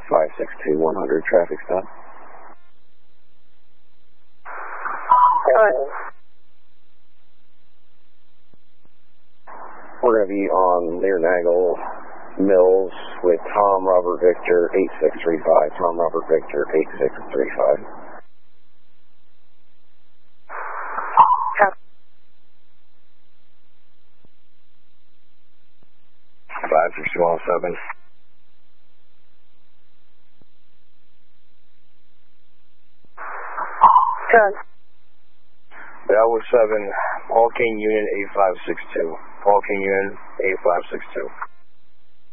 562-100 traffic stop. We're going to be on Learnagle Mills with Tom Robert Victor 8635. Tom Robert Victor 8635. 562-107. Bravo 7, Paul King Union 8562. Paul King Union 8562.